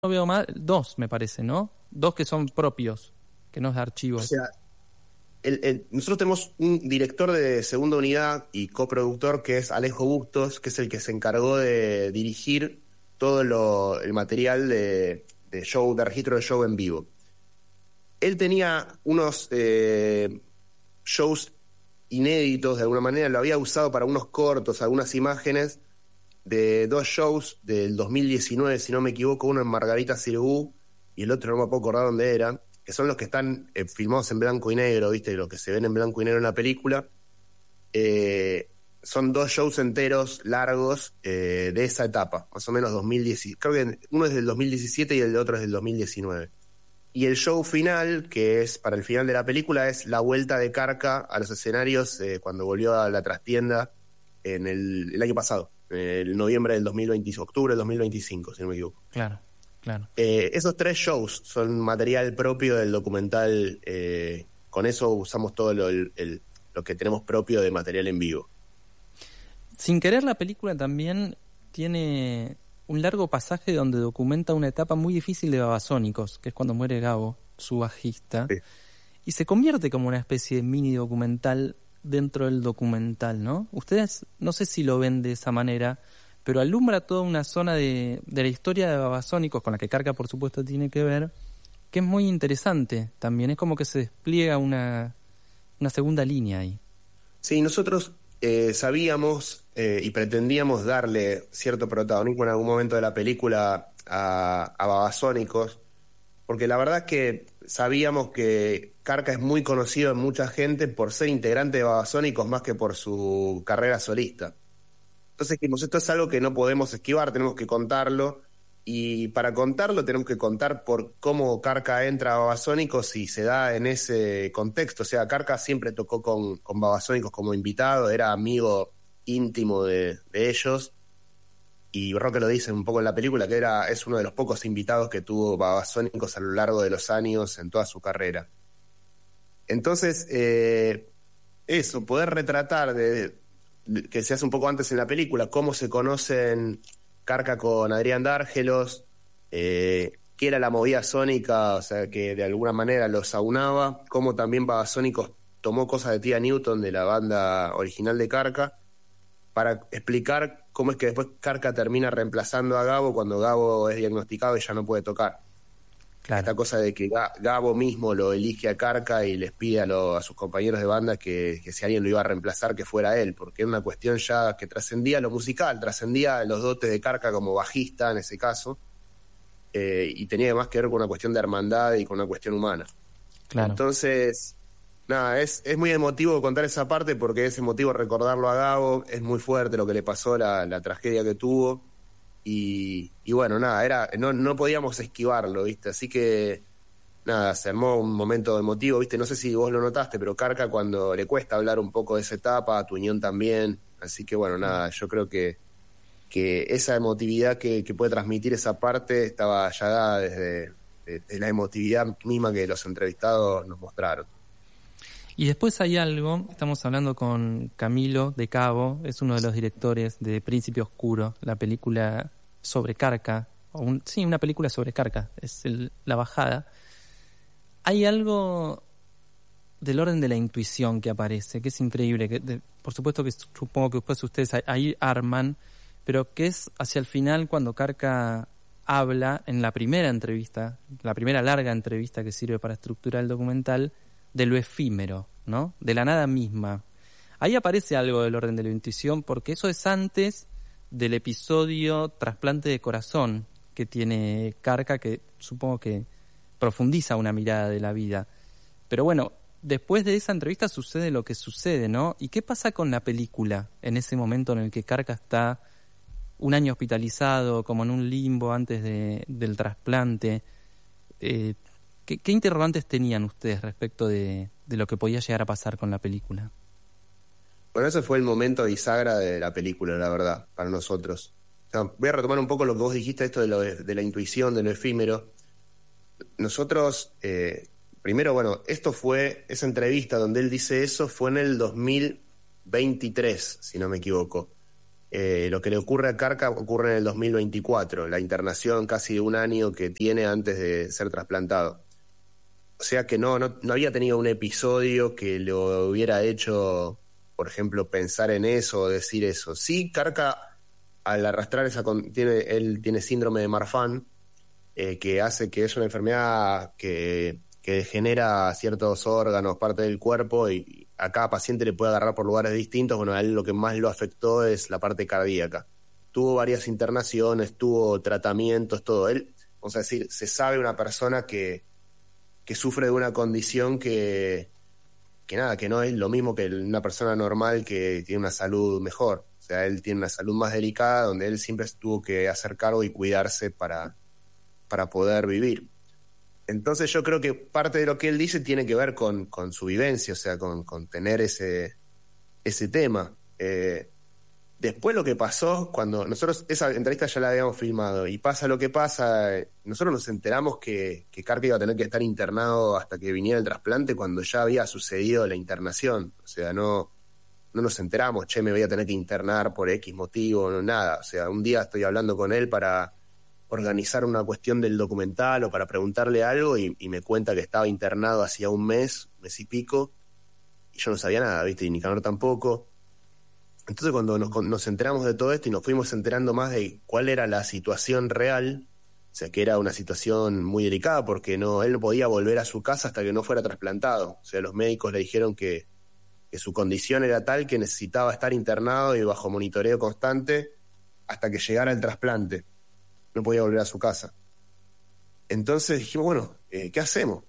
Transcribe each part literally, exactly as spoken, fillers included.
no veo mal, dos me parece, ¿no? Dos que son propios, que no es de archivos. O sea, el, el, nosotros tenemos un director de segunda unidad y coproductor que es Alejo Bustos, que es el que se encargó de dirigir todo lo, el material de, de show, de registro de show en vivo. Él tenía unos eh, shows inéditos de alguna manera, lo había usado para unos cortos, algunas imágenes de dos shows del dos mil diecinueve, si no me equivoco, uno en Margarita Sirgu y el otro no me puedo acordar dónde era, que son los que están eh, filmados en blanco y negro, ¿viste? Los que se ven en blanco y negro en la película. Eh, son dos shows enteros largos eh, de esa etapa, más o menos dos mil diez. Creo que uno es del dos mil diecisiete y el otro es del dos mil diecinueve. Y el show final, que es para el final de la película, es la vuelta de Carca a los escenarios eh, cuando volvió a la trastienda en el, el año pasado, el noviembre del dos mil veinte, octubre del dos mil veinticinco, si no me equivoco. Claro, claro. Eh, esos tres shows son material propio del documental. Eh, con eso usamos todo lo, el, el, lo que tenemos propio de material en vivo. Sin querer, la película también tiene un largo pasaje donde documenta una etapa muy difícil de Babasónicos, que es cuando muere Gabo, su bajista, sí. Y se convierte como una especie de mini documental dentro del documental, ¿no? Ustedes no sé si lo ven de esa manera, pero alumbra toda una zona de, de la historia de Babasónicos, con la que Carca por supuesto tiene que ver, que es muy interesante también. Es como que se despliega una, una segunda línea ahí. Sí, nosotros eh, sabíamos eh, y pretendíamos darle cierto protagonismo en algún momento de la película a, a Babasónicos, porque la verdad es que sabíamos que Carca es muy conocido en mucha gente por ser integrante de Babasónicos más que por su carrera solista. Entonces dijimos, esto es algo que no podemos esquivar, tenemos que contarlo, y para contarlo tenemos que contar por cómo Carca entra a Babasónicos y se da en ese contexto. O sea, Carca siempre tocó con, con Babasónicos como invitado, era amigo íntimo de, de ellos, y Roque lo dice un poco en la película, que era, es uno de los pocos invitados que tuvo Babasónicos a lo largo de los años en toda su carrera. Entonces, eh, eso, poder retratar, de, de, que se hace un poco antes en la película, cómo se conocen Carca con Adrián Dárgelos, eh, qué era la movida sónica, o sea, que de alguna manera los aunaba, cómo también Babasónicos tomó cosas de Tía Newton, de la banda original de Carca, para explicar cómo es que después Carca termina reemplazando a Gabo cuando Gabo es diagnosticado y ya no puede tocar. Claro. Esta cosa de que Gabo mismo lo elige a Carca y les pide a, lo, a sus compañeros de banda que, que si alguien lo iba a reemplazar que fuera él, porque era una cuestión ya que trascendía lo musical, trascendía los dotes de Carca como bajista en ese caso, eh, y tenía más que ver con una cuestión de hermandad y con una cuestión humana. Claro. Entonces, nada, es, es muy emotivo contar esa parte porque es emotivo recordarlo a Gabo, es muy fuerte lo que le pasó, la, la tragedia que tuvo. Y, y bueno, nada, era no, no podíamos esquivarlo, ¿viste? Así que, nada, se armó un momento emotivo, ¿viste? No sé si vos lo notaste, pero Carca cuando le cuesta hablar un poco de esa etapa, a Tuñón también. Así que, bueno, nada, yo creo que, que esa emotividad que, que puede transmitir esa parte estaba ya dada desde de, de la emotividad misma que los entrevistados nos mostraron. Y después hay algo, estamos hablando con Camilo de Cabo, es uno de los directores de Príncipe Oscuro, la película sobre Carca, o un, sí, una película sobre Carca, es el, la bajada. Hay algo del orden de la intuición que aparece, que es increíble, que de, por supuesto que supongo que después ustedes ahí arman, pero que es hacia el final cuando Carca habla en la primera entrevista, la primera larga entrevista que sirve para estructurar el documental, de lo efímero, ¿no? De la nada misma. Ahí aparece algo del orden de la intuición, porque eso es antes del episodio trasplante de corazón que tiene Carca, que supongo que profundiza una mirada de la vida. Pero bueno, después de esa entrevista sucede lo que sucede, ¿no? ¿Y qué pasa con la película en ese momento en el que Carca está un año hospitalizado, como en un limbo antes de, del trasplante? Eh, ¿Qué, ¿Qué interrogantes tenían ustedes respecto de, de lo que podía llegar a pasar con la película? Bueno, ese fue el momento bisagra de la película, la verdad, para nosotros. O sea, voy a retomar un poco lo que vos dijiste, esto de, lo de, de la intuición, de lo efímero. Nosotros, eh, primero, bueno, esto fue, esa entrevista donde él dice eso fue en el dos mil veintitrés, si no me equivoco. Eh, lo que le ocurre a Carca ocurre en el dos mil veinticuatro, la internación casi de un año que tiene antes de ser trasplantado. O sea que no, no, no había tenido un episodio que lo hubiera hecho, por ejemplo, pensar en eso o decir eso. Sí, Carca, al arrastrar esa... Tiene, él tiene síndrome de Marfan, eh, que hace que es una enfermedad que, que degenera ciertos órganos, parte del cuerpo, y a cada paciente le puede agarrar por lugares distintos. Bueno, a él lo que más lo afectó es la parte cardíaca. Tuvo varias internaciones, tuvo tratamientos, todo. Él, vamos a decir, se sabe una persona que, que sufre de una condición que, que nada, que no es lo mismo que una persona normal que tiene una salud mejor. O sea, él tiene una salud más delicada, donde él siempre tuvo que hacer cargo y cuidarse para, para poder vivir. Entonces yo creo que parte de lo que él dice tiene que ver con, con su vivencia, o sea, con, con tener ese, ese tema. Eh, después lo que pasó, cuando nosotros esa entrevista ya la habíamos filmado, y pasa lo que pasa, nosotros nos enteramos que, que Carca iba a tener que estar internado hasta que viniera el trasplante cuando ya había sucedido la internación. O sea, no, no nos enteramos, che, me voy a tener que internar por X motivo, no, nada. O sea, un día estoy hablando con él para organizar una cuestión del documental o para preguntarle algo y, y me cuenta que estaba internado hacía un mes, mes y pico, y yo no sabía nada, ¿viste? Y Nicanor tampoco. Entonces cuando nos, nos enteramos de todo esto y nos fuimos enterando más de cuál era la situación real, o sea, que era una situación muy delicada porque no, él no podía volver a su casa hasta que no fuera trasplantado. O sea, los médicos le dijeron que, que su condición era tal que necesitaba estar internado y bajo monitoreo constante hasta que llegara el trasplante. No podía volver a su casa. Entonces dijimos, bueno, eh, ¿qué hacemos?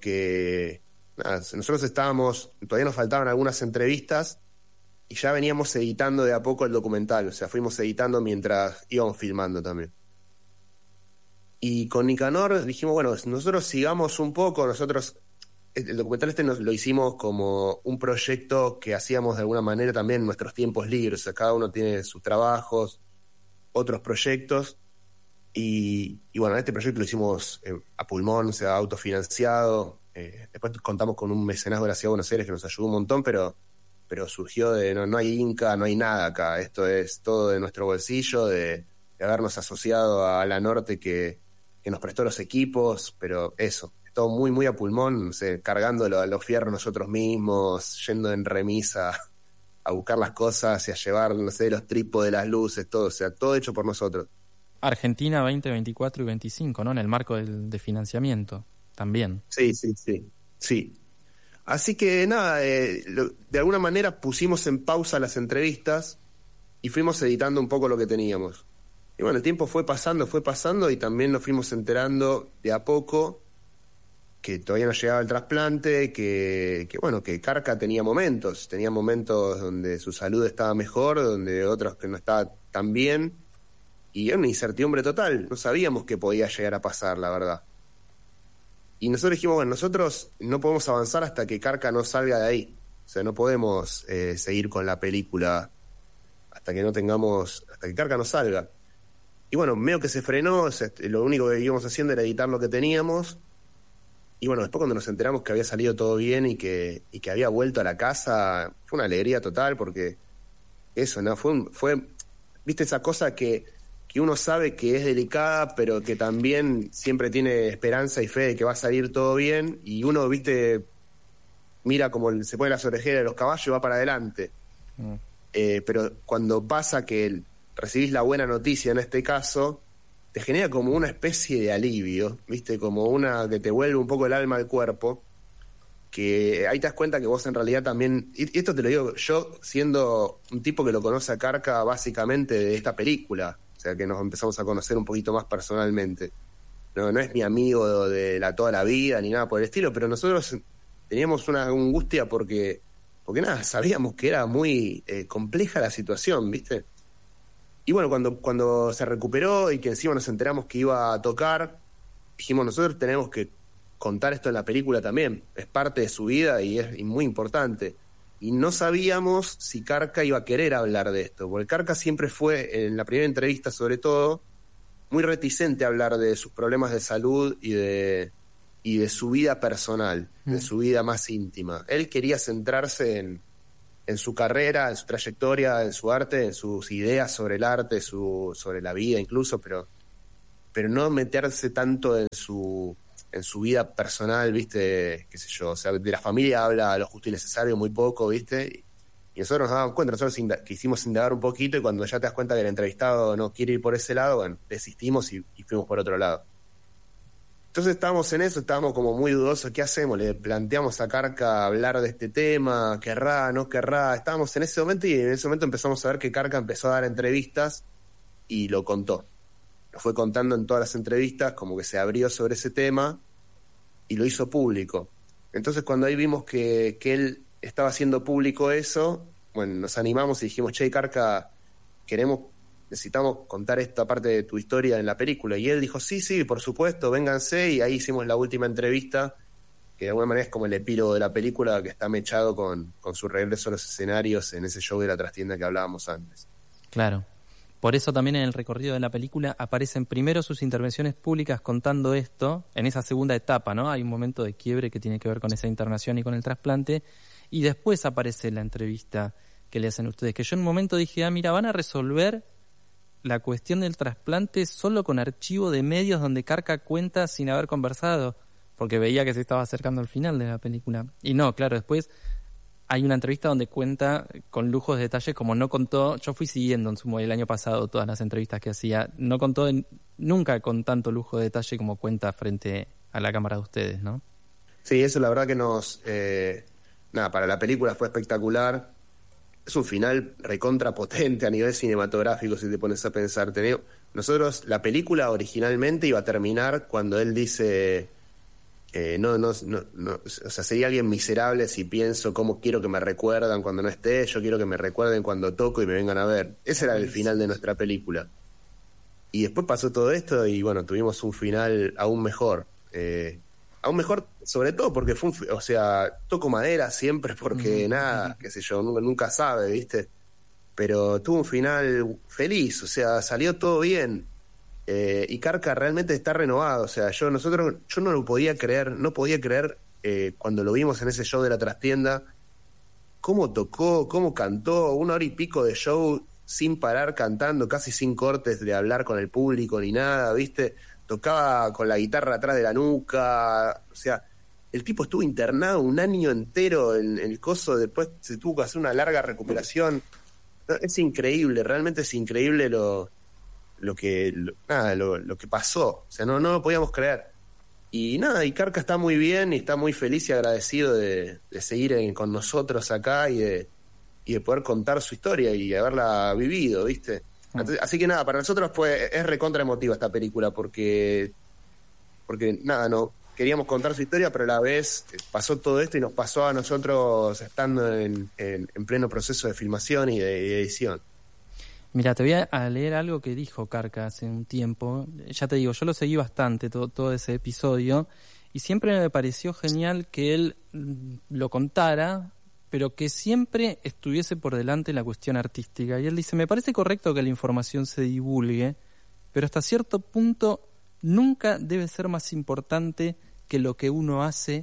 Porque nada, nosotros estábamos, todavía nos faltaban algunas entrevistas y ya veníamos editando de a poco el documental, o sea, fuimos editando mientras íbamos filmando también. Y con Nicanor dijimos, bueno, nosotros sigamos un poco, nosotros, el documental este nos, lo hicimos como un proyecto que hacíamos de alguna manera también en nuestros tiempos libres, o sea, cada uno tiene sus trabajos, otros proyectos. Y, y bueno, este proyecto lo hicimos eh, a pulmón, o sea, autofinanciado. Eh, después contamos con un mecenazgo de la Ciudad de Buenos Aires que nos ayudó un montón, pero, pero surgió de no, no hay Inca, no hay nada acá. Esto es todo de nuestro bolsillo, de, de habernos asociado a la Norte que, que nos prestó los equipos, pero eso, todo muy, muy a pulmón, no sé, cargando lo, los fierros nosotros mismos, yendo en remisa a buscar las cosas y a llevar, no sé, los trípodes, las luces, todo, o sea, todo hecho por nosotros. Argentina veinte veinticuatro y veinticinco, ¿no? En el marco del, de financiamiento también. Sí, sí, sí. Sí. Así que nada, eh, lo, de alguna manera pusimos en pausa las entrevistas y fuimos editando un poco lo que teníamos. Y bueno, el tiempo fue pasando, fue pasando y también nos fuimos enterando de a poco que todavía no llegaba el trasplante, que, que bueno, que Carca tenía momentos, tenía momentos donde su salud estaba mejor, donde otros que no estaba tan bien. Y era una incertidumbre total, no sabíamos qué podía llegar a pasar, la verdad. Y nosotros dijimos, bueno, nosotros no podemos avanzar hasta que Carca no salga de ahí. O sea, no podemos eh, seguir con la película hasta que no tengamos, hasta que Carca no salga. Y bueno, medio que se frenó, o sea, lo único que íbamos haciendo era editar lo que teníamos. Y bueno, después cuando nos enteramos que había salido todo bien y que, y que había vuelto a la casa, fue una alegría total porque eso, ¿no? Fue, un, fue viste esa cosa que... que uno sabe que es delicada, pero que también siempre tiene esperanza y fe de que va a salir todo bien, y uno, viste, mira como se pone las orejeras de los caballos y va para adelante. Mm. Eh, pero cuando pasa que recibís la buena noticia en este caso, te genera como una especie de alivio, viste, como una que te vuelve un poco el alma al cuerpo, que ahí te das cuenta que vos en realidad también, y esto te lo digo yo siendo un tipo que lo conoce a Carca básicamente de esta película, o sea que nos empezamos a conocer un poquito más personalmente. No, no es mi amigo de la toda la vida ni nada por el estilo, pero nosotros teníamos una angustia porque, porque nada, sabíamos que era muy eh, compleja la situación, ¿viste? Y bueno, cuando, cuando se recuperó y que encima nos enteramos que iba a tocar, dijimos, nosotros tenemos que contar esto en la película también, es parte de su vida y es y muy importante. Y no sabíamos si Carca iba a querer hablar de esto, porque Carca siempre fue, en la primera entrevista sobre todo, muy reticente a hablar de sus problemas de salud y de, y de su vida personal, mm. de su vida más íntima. Él quería centrarse en, en su carrera, en su trayectoria, en su arte, en sus ideas sobre el arte, su, sobre la vida incluso, pero, pero no meterse tanto en su, en su vida personal, ¿viste? Qué sé yo, o sea, de la familia habla lo justo y necesario, muy poco, ¿viste? Y nosotros nos dábamos cuenta, nosotros inda- quisimos indagar un poquito, y cuando ya te das cuenta que el entrevistado no quiere ir por ese lado, bueno, desistimos y, y fuimos por otro lado. Entonces estábamos en eso, estábamos como muy dudosos, ¿qué hacemos? Le planteamos a Carca hablar de este tema, querrá, no querrá. Estábamos en ese momento, y en ese momento empezamos a ver que Carca empezó a dar entrevistas y lo contó. Lo fue contando en todas las entrevistas, como que se abrió sobre ese tema y lo hizo público. Entonces cuando ahí vimos que, que él estaba haciendo público eso, bueno, nos animamos y dijimos, che, Carca, queremos... necesitamos contar esta parte de tu historia en la película. Y él dijo, sí, sí, por supuesto, vénganse. Y ahí hicimos la última entrevista, que de alguna manera es como el epílogo de la película, que está mechado con, con su regreso a los escenarios en ese show de la trastienda que hablábamos antes. Claro. Por eso también en el recorrido de la película aparecen primero sus intervenciones públicas contando esto, en esa segunda etapa, ¿no? Hay un momento de quiebre que tiene que ver con esa internación y con el trasplante, y después aparece la entrevista que le hacen ustedes, que yo en un momento dije, ah, mira, van a resolver la cuestión del trasplante solo con archivo de medios donde Carca cuenta sin haber conversado, porque veía que se estaba acercando al final de la película. Y no, claro, después hay una entrevista donde cuenta con lujos de detalles, como no contó, yo fui siguiendo en su el año pasado todas las entrevistas que hacía, no contó en, nunca con tanto lujo de detalle como cuenta frente a la cámara de ustedes, ¿no? Sí, eso la verdad que nos... Eh, nada, para la película fue espectacular. Es un final recontra potente a nivel cinematográfico, si te pones a pensar. Tenemos, nosotros, la película originalmente iba a terminar cuando él dice, eh, no, no, no, no, o sea, sería alguien miserable si pienso cómo quiero que me recuerdan cuando no esté, yo quiero que me recuerden cuando toco y me vengan a ver. Ese era el final de nuestra película. Y después pasó todo esto y bueno, tuvimos un final aún mejor. Eh, aún mejor, sobre todo porque fue un, o sea, toco madera siempre porque mm. nada, qué sé yo, nunca, nunca sabe, ¿viste? Pero tuvo un final feliz, o sea, salió todo bien. Eh, y Carca realmente está renovado, o sea, yo nosotros yo no lo podía creer, no podía creer eh, cuando lo vimos en ese show de la trastienda, cómo tocó, cómo cantó, una hora y pico de show sin parar cantando, casi sin cortes de hablar con el público ni nada, ¿viste? Tocaba con la guitarra atrás de la nuca, o sea, el tipo estuvo internado un año entero en, en el coso, después se tuvo que hacer una larga recuperación. Es increíble, realmente es increíble lo, lo que lo, nada, lo, lo que pasó, o sea, no, no lo podíamos creer. Y nada, y Carca está muy bien y está muy feliz y agradecido de, de seguir en, con nosotros acá y de, y de poder contar su historia y haberla vivido, ¿viste? Así que nada, para nosotros fue es recontra emotiva esta película porque porque nada, no queríamos contar su historia, pero a la vez pasó todo esto y nos pasó a nosotros estando en, en, en pleno proceso de filmación y de, de edición. Mira, te voy a leer algo que dijo Carca hace un tiempo. Ya te digo, yo lo seguí bastante todo, todo ese episodio y siempre me pareció genial que él lo contara, pero que siempre estuviese por delante la cuestión artística. Y él dice, me parece correcto que la información se divulgue, pero hasta cierto punto nunca debe ser más importante que lo que uno hace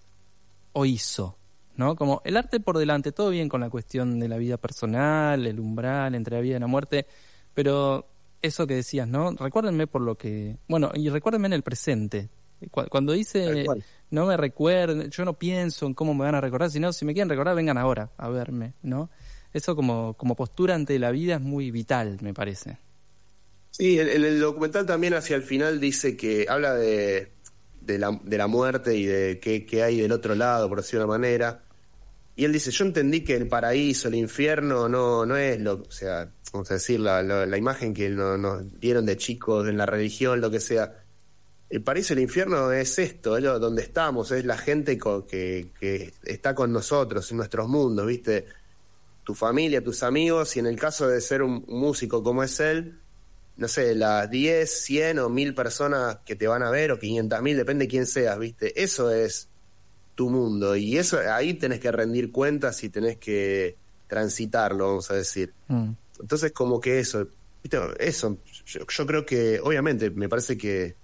o hizo, ¿no? Como el arte por delante, todo bien con la cuestión de la vida personal, el umbral entre la vida y la muerte, pero eso que decías, ¿no? Recuérdenme por lo que... Bueno, y recuérdenme en el presente. Cuando dice... No me recuerden, yo no pienso en cómo me van a recordar, sino si me quieren recordar, vengan ahora a verme, ¿no? Eso como, como postura ante la vida es muy vital, me parece. Sí, en el, el documental también hacia el final dice que habla de, de, la, de la muerte y de qué, qué hay del otro lado, por decirlo de una manera. Y él dice, yo entendí que el paraíso, el infierno, no, no es lo, o sea, vamos a decir, la, la, la imagen que no, nos dieron de chicos en la religión, lo que sea. El paraíso y el infierno es esto, es lo, donde estamos, es la gente co- que, que está con nosotros, en nuestros mundos, ¿viste? Tu familia, tus amigos, y en el caso de ser un músico como es él, no sé, las diez, cien o mil personas que te van a ver, o quinientas mil, depende de quién seas, ¿viste? Eso es tu mundo, y eso ahí tenés que rendir cuentas y tenés que transitarlo, vamos a decir. Mm. Entonces, como que eso, ¿viste? Eso, yo, yo creo que, obviamente, me parece que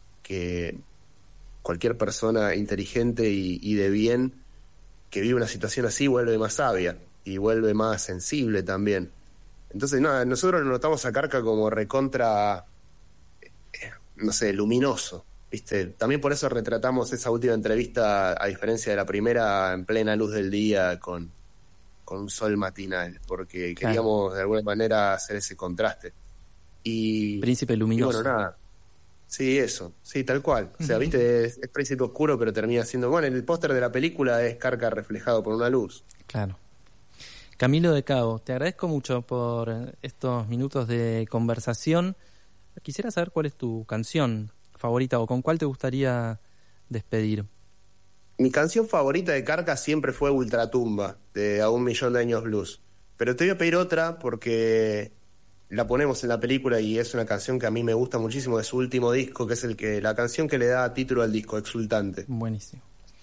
que cualquier persona inteligente y, y de bien que vive una situación así vuelve más sabia. y vuelve más sensible también. Entonces, nada, nosotros notamos a Carca como recontra, eh, no sé, luminoso, ¿viste? También por eso retratamos esa última entrevista, a diferencia de la primera, en plena luz del día, con, con un sol matinal, porque Claro. queríamos de alguna manera hacer ese contraste. Y, Príncipe y luminoso. bueno, nada. Sí, eso, sí, tal cual. O sea, Ujú. viste, es, es príncipe oscuro, pero termina siendo... Bueno, el póster de la película es Carca reflejado por una luz. Claro. Camilo de Cabo, te agradezco mucho por estos minutos de conversación. Quisiera saber cuál es tu canción favorita o con cuál te gustaría despedir. Mi canción favorita de Carca siempre fue Ultratumba, de A un millón de años blues. Pero te voy a pedir otra porque la ponemos en la película y es una canción que a mí me gusta muchísimo de su último disco, que es el que la canción que le da título al disco, Exultante. Buenísimo.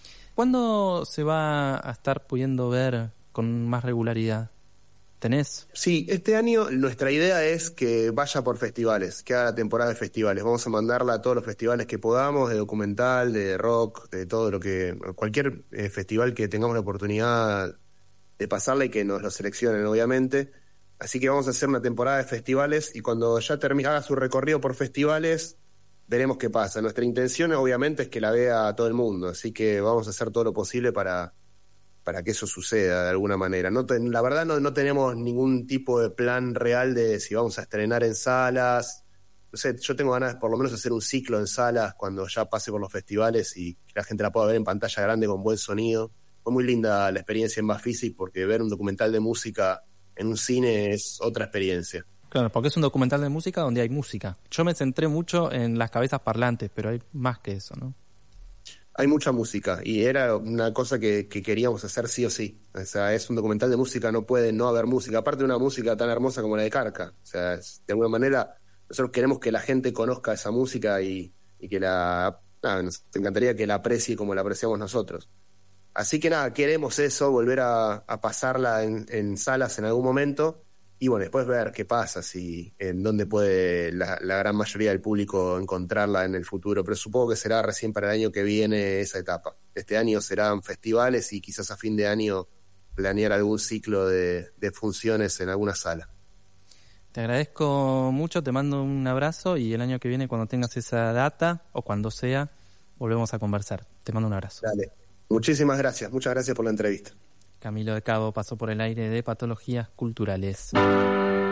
¿Cuándo se va a estar pudiendo ver con más regularidad? ¿Tenés? Sí, este año nuestra idea es que vaya por festivales, que haga la temporada de festivales. Vamos a mandarla a todos los festivales que podamos, de documental, de rock, de todo lo que... Cualquier eh, festival que tengamos la oportunidad de pasarla y que nos lo seleccionen, obviamente. Así que vamos a hacer una temporada de festivales y cuando ya termine, haga su recorrido por festivales, veremos qué pasa. Nuestra intención, obviamente, es que la vea todo el mundo. Así que vamos a hacer todo lo posible para... para que eso suceda de alguna manera. No te, la verdad no, no tenemos ningún tipo de plan real de si vamos a estrenar en salas. No sé, yo tengo ganas por lo menos de hacer un ciclo en salas cuando ya pase por los festivales y que la gente la pueda ver en pantalla grande con buen sonido. Fue muy linda la experiencia en Bafisi porque ver un documental de música en un cine es otra experiencia. Claro, porque es un documental de música donde hay música. Yo me centré mucho en las cabezas parlantes, pero hay más que eso, ¿no? Hay mucha música y era una cosa que, que queríamos hacer sí o sí. O sea, es un documental de música, no puede no haber música. Aparte de una música tan hermosa como la de Carca. O sea, es, de alguna manera nosotros queremos que la gente conozca esa música y, y que la... Nada, nos encantaría que la aprecie como la apreciamos nosotros. Así que nada, queremos eso, volver a, a pasarla en, en salas en algún momento y bueno, después ver qué pasa, si en dónde puede la, la gran mayoría del público encontrarla en el futuro, pero supongo que será recién para el año que viene esa etapa. Este año serán festivales y quizás a fin de año planear algún ciclo de, de funciones en alguna sala. Te agradezco mucho, te mando un abrazo y el año que viene cuando tengas esa data o cuando sea, volvemos a conversar. Te mando un abrazo. Dale. Muchísimas gracias, muchas gracias por la entrevista. Camilo de Cabo pasó por el aire de Patologías Culturales.